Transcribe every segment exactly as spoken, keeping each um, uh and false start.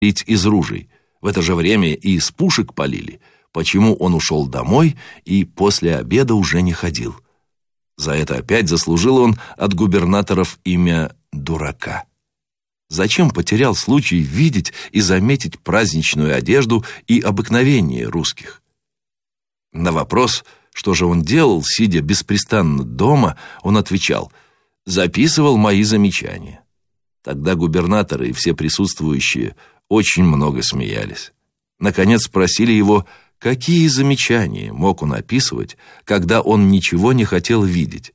пить из ружей. В это же время и из пушек полили. Почему он ушел домой и после обеда уже не ходил? За это опять заслужил он от губернаторов имя дурака. Зачем потерял случай видеть и заметить праздничную одежду и обыкновение русских? На вопрос, что же он делал, сидя беспрестанно дома, он отвечал: «Записывал мои замечания». Тогда губернаторы и все присутствующие очень много смеялись. Наконец спросили его, какие замечания мог он описывать, когда он ничего не хотел видеть.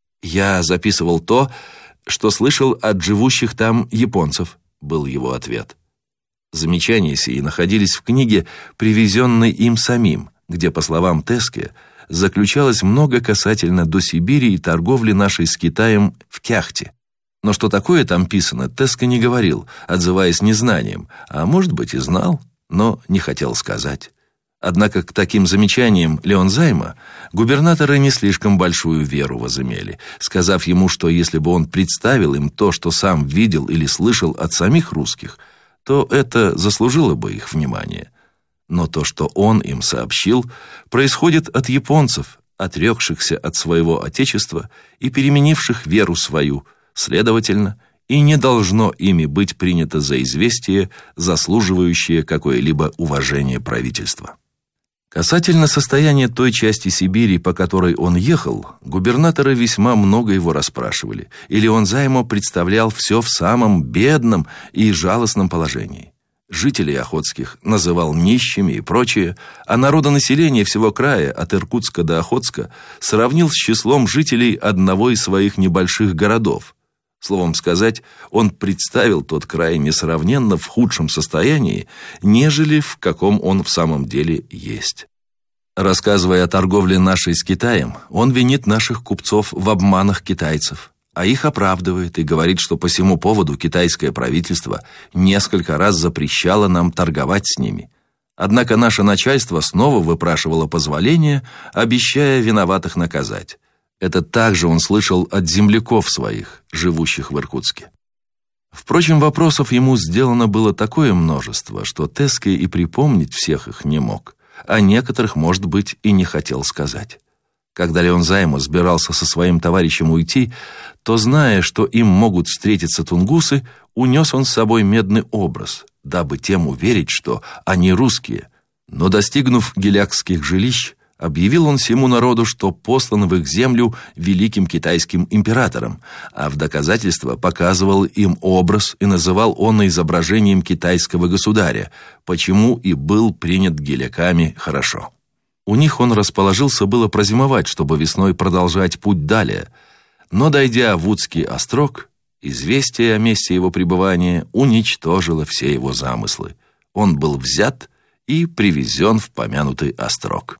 «Я записывал то, что слышал от живущих там японцев», был его ответ. Замечания сии находились в книге, привезенной им самим, где, по словам Теске, заключалось много касательно до Сибири и торговли нашей с Китаем в Кяхте. Но что такое там писано, Теске не говорил, отзываясь незнанием, а может быть и знал, но не хотел сказать. Однако к таким замечаниям Леонзайма губернаторы не слишком большую веру возымели, сказав ему, что если бы он представил им то, что сам видел или слышал от самих русских, то это заслужило бы их внимание. Но то, что он им сообщил, происходит от японцев, отрекшихся от своего отечества и переменивших веру свою, следовательно, и не должно ими быть принято за известие, заслуживающее какое-либо уважение правительства. Касательно состояния той части Сибири, по которой он ехал, губернаторы весьма много его расспрашивали, и Леонзаймо представлял все в самом бедном и жалостном положении. Жителей охотских называл нищими и прочее, а народонаселение всего края, от Иркутска до Охотска, сравнил с числом жителей одного из своих небольших городов. Словом сказать, он представил тот край несравненно в худшем состоянии, нежели в каком он в самом деле есть. Рассказывая о торговле нашей с Китаем, он винит наших купцов в обманах китайцев, а их оправдывает и говорит, что по сему поводу китайское правительство несколько раз запрещало нам торговать с ними. Однако наше начальство снова выпрашивало позволения, обещая виноватых наказать. Это также он слышал от земляков своих, живущих в Иркутске. Впрочем, вопросов ему сделано было такое множество, что Теске и припомнить всех их не мог, а некоторых, может быть, и не хотел сказать. Когда Леонзаймо собирался со своим товарищем уйти, то, зная, что им могут встретиться тунгусы, унес он с собой медный образ, дабы тем уверить, что они русские. Но, достигнув гилякских жилищ, объявил он всему народу, что послан в их землю великим китайским императором, а в доказательство показывал им образ и называл он изображением китайского государя, почему и был принят гиляками хорошо. У них он расположился было прозимовать, чтобы весной продолжать путь далее, но, дойдя в Удский острог, известие о месте его пребывания уничтожило все его замыслы. Он был взят и привезен в помянутый острог.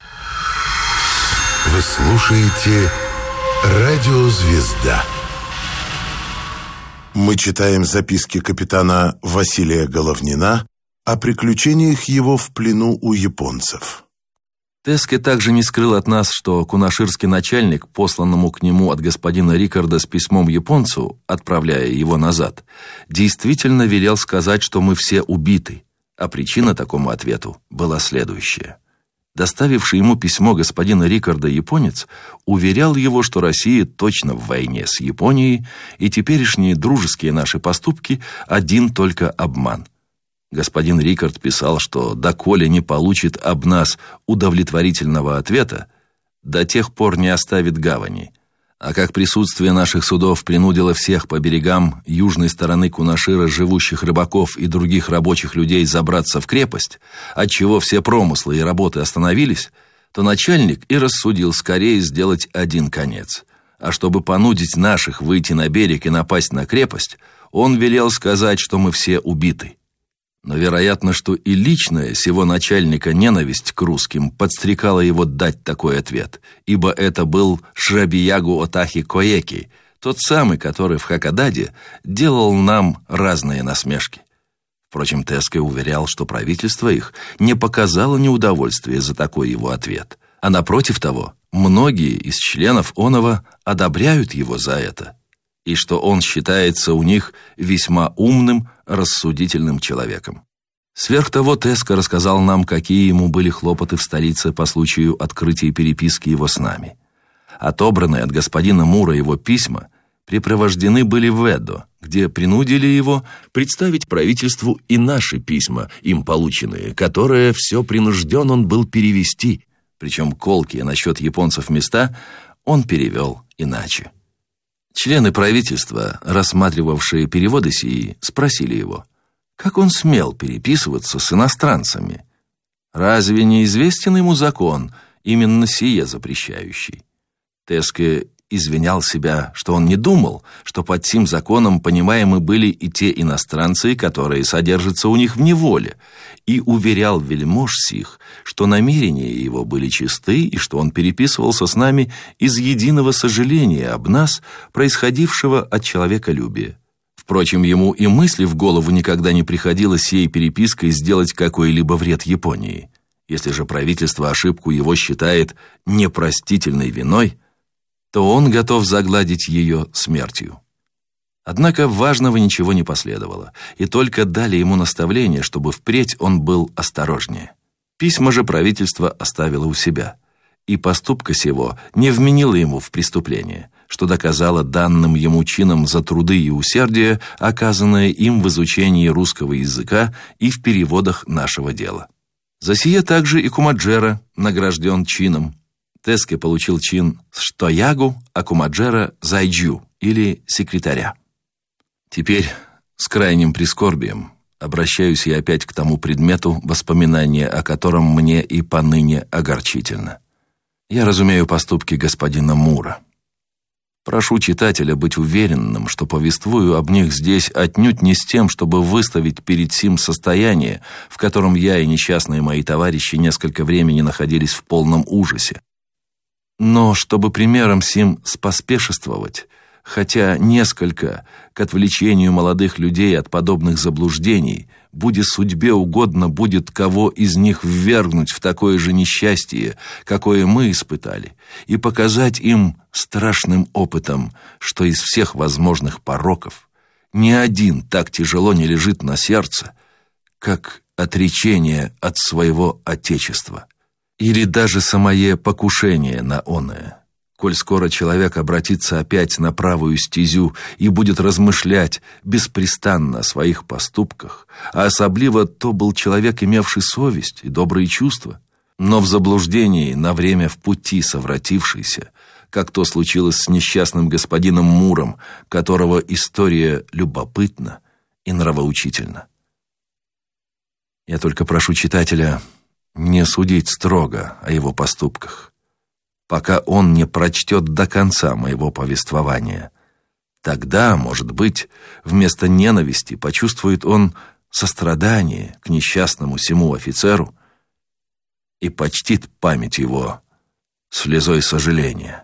Вы слушаете «Радио Звезда». Мы читаем записки капитана Василия Головнина о приключениях его в плену у японцев. Теске также не скрыл от нас, что кунаширский начальник, посланному к нему от господина Рикарда с письмом японцу, отправляя его назад, действительно велел сказать, что мы все убиты, а причина такому ответу была следующая. Доставивший ему письмо господина Рикарда японец уверял его, что Россия точно в войне с Японией, и теперешние дружеские наши поступки – один только обман. Господин Рикард писал, что доколе не получит об нас удовлетворительного ответа, до тех пор не оставит гавани. А как присутствие наших судов принудило всех по берегам южной стороны Кунашира живущих рыбаков и других рабочих людей забраться в крепость, отчего все промыслы и работы остановились, то начальник и рассудил скорее сделать один конец. А чтобы понудить наших выйти на берег и напасть на крепость, он велел сказать, что мы все убиты. Но вероятно, что и личная сего начальника ненависть к русским подстрекала его дать такой ответ, ибо это был Шрабиягу Отахи Коеки, тот самый, который в Хакодаде делал нам разные насмешки. Впрочем, Теске уверял, что правительство их не показало неудовольствия за такой его ответ, а напротив того, многие из членов оного одобряют его за это, и что он считается у них весьма умным, рассудительным человеком. Сверх того, Теско рассказал нам, какие ему были хлопоты в столице по случаю открытия переписки его с нами. Отобранные от господина Мура его письма припровождены были в Эдо, где принудили его представить правительству и наши письма, им полученные, которые все принужден он был перевести, причем колкие насчет японцев места он перевел иначе. Члены правительства, рассматривавшие переводы сии, спросили его, как он смел переписываться с иностранцами? Разве не известен ему закон, именно сие запрещающий? Теско извинял себя, что он не думал, что под сим законом понимаемы были и те иностранцы, которые содержатся у них в неволе, и уверял вельмож сих, что намерения его были чисты и что он переписывался с нами из единого сожаления об нас, происходившего от человеколюбия. Впрочем, ему и мысли в голову никогда не приходило сей перепиской сделать какой-либо вред Японии. Если же правительство ошибку его считает непростительной виной, то он готов загладить ее смертью. Однако важного ничего не последовало, и только дали ему наставление, чтобы впредь он был осторожнее. Письма же правительство оставило у себя, и поступка сего не вменила ему в преступление, что доказало данным ему чином за труды и усердие, оказанное им в изучении русского языка и в переводах нашего дела. За сие также и Кумаджера награжден чином. Теско получил чин «Штоягу», а Кумаджера «Зайджу» или «секретаря». Теперь с крайним прискорбием обращаюсь я опять к тому предмету, воспоминания о котором мне и поныне огорчительно. Я разумею поступки господина Мура. Прошу читателя быть уверенным, что повествую об них здесь отнюдь не с тем, чтобы выставить перед сим состояние, в котором я и несчастные мои товарищи несколько времени находились в полном ужасе, но чтобы примером сим споспешествовать, хотя несколько к отвлечению молодых людей от подобных заблуждений, будет судьбе угодно будет кого из них ввергнуть в такое же несчастье, какое мы испытали, и показать им страшным опытом, что из всех возможных пороков ни один так тяжело не лежит на сердце, как отречение от своего Отечества, или даже самое покушение на оное. Коль скоро человек обратится опять на правую стезю и будет размышлять беспрестанно о своих поступках, а особливо то был человек, имевший совесть и добрые чувства, но в заблуждении на время в пути совратившийся, как то случилось с несчастным господином Муром, которого история любопытна и нравоучительна. Я только прошу читателя не судить строго о его поступках, пока он не прочтет до конца моего повествования. Тогда, может быть, вместо ненависти почувствует он сострадание к несчастному сему офицеру и почтит память его слезой сожаления.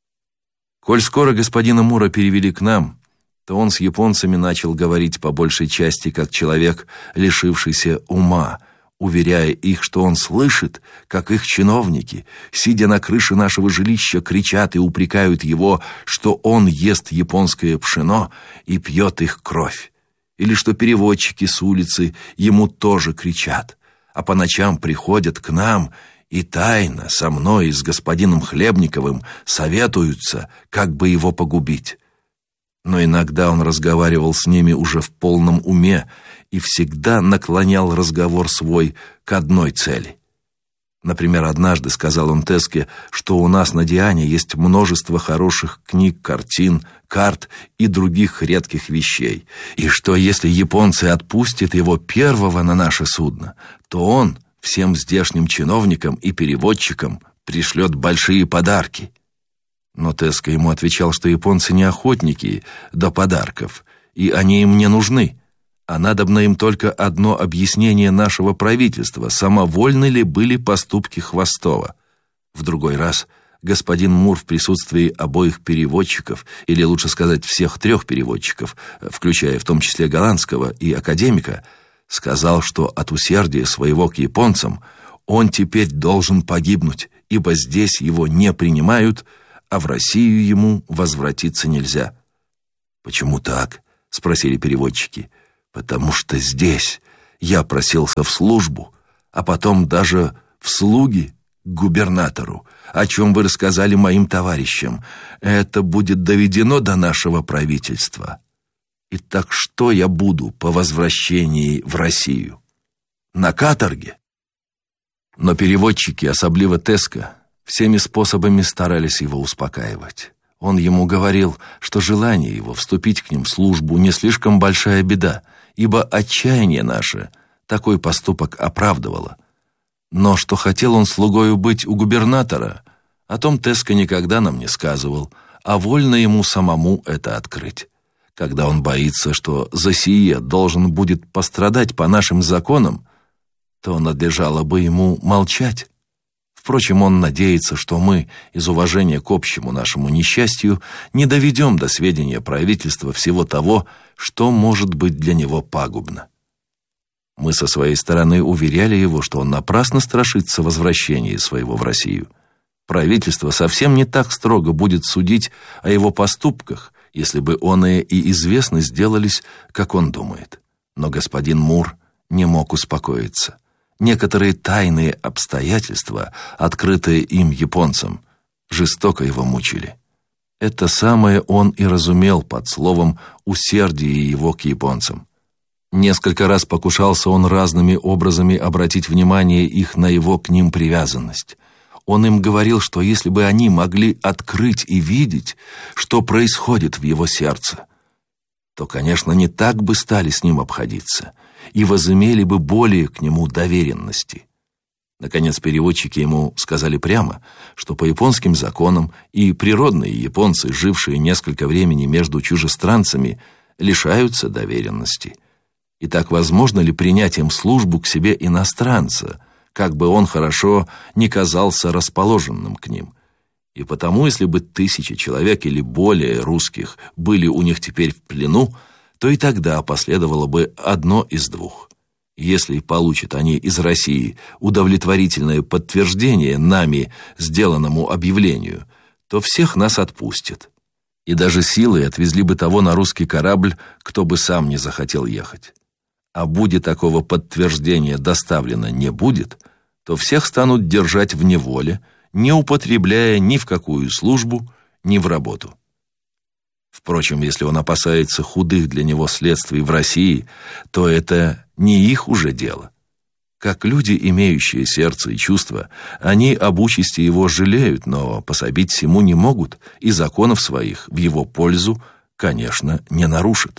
Коль скоро господина Мура перевели к нам, то он с японцами начал говорить по большей части как человек, лишившийся ума, уверяя их, что он слышит, как их чиновники, сидя на крыше нашего жилища, кричат и упрекают его, что он ест японское пшено и пьет их кровь, или что переводчики с улицы ему тоже кричат, а по ночам приходят к нам и тайно со мной и с господином Хлебниковым советуются, как бы его погубить. Но иногда он разговаривал с ними уже в полном уме и всегда наклонял разговор свой к одной цели. Например, однажды сказал он Теске, что у нас на Диане есть множество хороших книг, картин, карт и других редких вещей, и что если японцы отпустят его первого на наше судно, то он всем здешним чиновникам и переводчикам пришлет большие подарки. Но Теско ему отвечал, что японцы не охотники до подарков, и они им не нужны, а надобно им только одно объяснение нашего правительства, самовольны ли были поступки Хвостова. В другой раз господин Мур в присутствии обоих переводчиков, или лучше сказать всех трех переводчиков, включая в том числе голландского и академика, сказал, что от усердия своего к японцам он теперь должен погибнуть, ибо здесь его не принимают, а в Россию ему возвратиться нельзя. «Почему так?» — спросили переводчики. «Потому что здесь Я просился в службу, а потом даже в слуги к губернатору, о чем вы рассказали моим товарищам. Это будет доведено до нашего правительства. Итак, что я буду по возвращении в Россию? На каторге?» Но переводчики, особливо Теско, всеми способами старались его успокаивать. Он ему говорил, что желание его вступить к ним в службу не слишком большая беда, ибо отчаяние наше такой поступок оправдывало. Но что хотел он слугою быть у губернатора, о том Теско никогда нам не сказывал, а вольно ему самому это открыть. Когда он боится, что за сие должен будет пострадать по нашим законам, то надлежало бы ему молчать. Впрочем, он надеется, что мы, из уважения к общему нашему несчастью, не доведем до сведения правительства всего того, что может быть для него пагубно. Мы со своей стороны уверяли его, что он напрасно страшится возвращения своего в Россию. Правительство совсем не так строго будет судить о его поступках, если бы оные и известно сделались, как он думает. Но господин Мур не мог успокоиться. Некоторые тайные обстоятельства, открытые им японцам, жестоко его мучили. Это самое он и разумел под словом «усердие его к японцам». Несколько раз покушался он разными образами обратить внимание их на его к ним привязанность. Он им говорил, что если бы они могли открыть и видеть, что происходит в его сердце, то, конечно, не так бы стали с ним обходиться и возымели бы более к нему доверенности. Наконец, переводчики ему сказали прямо, что по японским законам и природные японцы, жившие несколько времени между чужестранцами, лишаются доверенности. И так возможно ли принять им службу к себе иностранца, как бы он хорошо не казался расположенным к ним? И потому, если бы тысячи человек или более русских были у них теперь в плену, то и тогда последовало бы одно из двух. Если получат они из России удовлетворительное подтверждение нами сделанному объявлению, то всех нас отпустят. И даже силой отвезли бы того на русский корабль, кто бы сам не захотел ехать. А будет такого подтверждения доставлено не будет, то всех станут держать в неволе, не употребляя ни в какую службу, ни в работу. Впрочем, если он опасается худых для него следствий в России, то это не их уже дело. Как люди, имеющие сердце и чувства, они об участи его жалеют, но пособить всему не могут, и законов своих в его пользу, конечно, не нарушат.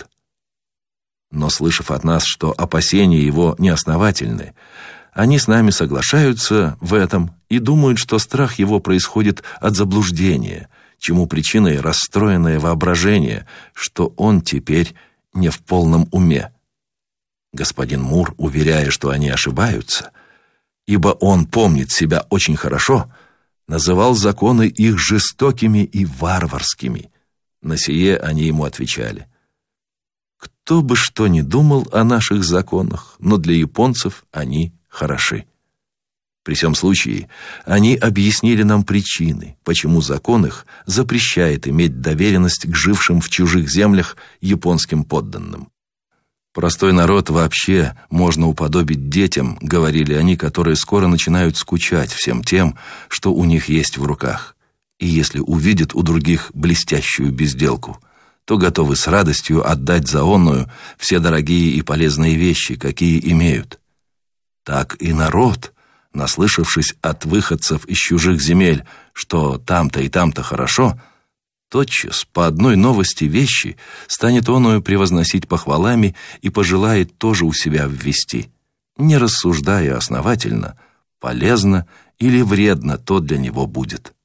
Но, слышав от нас, что опасения его неосновательны, они с нами соглашаются в этом и думают, что страх его происходит от заблуждения, чему причиной расстроенное воображение, что он теперь не в полном уме. Господин Мур, уверяя, что они ошибаются, ибо он помнит себя очень хорошо, называл законы их жестокими и варварскими. На сие они ему отвечали: кто бы что ни думал о наших законах, но для японцев они хороши. При всем случае они объяснили нам причины, почему закон их запрещает иметь доверенность к жившим в чужих землях японским подданным. Простой народ вообще можно уподобить детям, говорили они, которые скоро начинают скучать всем тем, что у них есть в руках. И если увидят у других блестящую безделку, то готовы с радостью отдать за онную все дорогие и полезные вещи, какие имеют. Так и народ, наслышавшись от выходцев из чужих земель, что там-то и там-то хорошо, тотчас по одной новости вещи станет оную превозносить похвалами и пожелает тоже у себя ввести, не рассуждая основательно, полезно или вредно то для него будет.